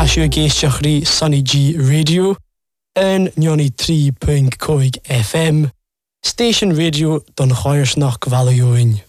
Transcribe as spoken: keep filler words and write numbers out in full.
siú géisteach rí Sunny G Radio an ninety three point five F M, Station Radio don Choirsnach Gvalaiúin.